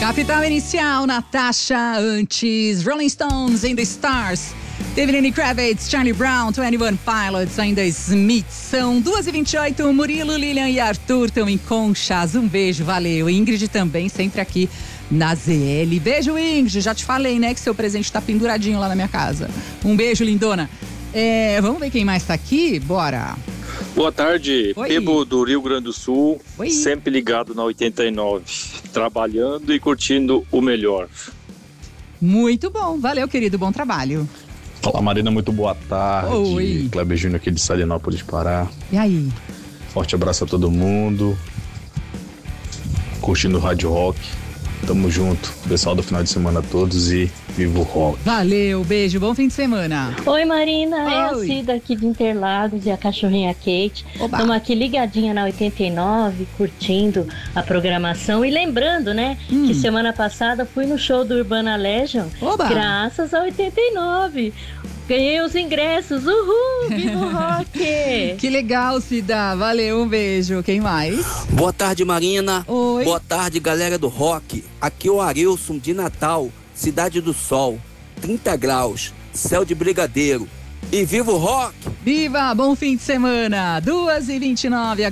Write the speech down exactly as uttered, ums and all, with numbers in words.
Capital Inicial, Natasha, antes Rolling Stones in the Stars. Teve Lenny Kravitz, Charlie Brown, twenty one Pilots, ainda Smith. São duas e vinte e oito, Murilo, Lilian e Arthur estão em Conchas. Um beijo, valeu. Ingrid também, sempre aqui na Z L. Beijo, Ingrid. Já te falei, né, que seu presente tá penduradinho lá na minha casa. Um beijo, lindona. É, vamos ver quem mais tá aqui? Bora. Boa tarde, Oi. Pebo do Rio Grande do Sul, Oi. sempre ligado na oitenta e nove, trabalhando e curtindo o melhor. Muito bom, valeu, querido, bom trabalho. Fala, Marina, muito boa tarde. Oi. Kleber Júnior aqui de Salinópolis, Pará. E aí? Forte abraço a todo mundo. Curtindo o Rádio Rock. Tamo junto. Pessoal do final de semana a todos e viva o rock. Valeu, beijo, bom fim de semana. Oi, Marina, é a Oi. Cida aqui de Interlagos e a cachorrinha Kate. Oba. Estamos aqui ligadinha na oitenta e nove, curtindo a programação. E lembrando, né, Hum. que semana passada fui no show do Urbana Legion, Oba. graças a oitenta e nove. Ganhei os ingressos, uhul, viva o rock! Que legal, Cida, valeu, um beijo. Quem mais? Boa tarde, Marina. Oi. Boa tarde, galera do rock. Aqui é o Arilson de Natal, Cidade do Sol. trinta graus, céu de brigadeiro. E viva o rock! Viva, bom fim de semana. duas e vinte e nove agora.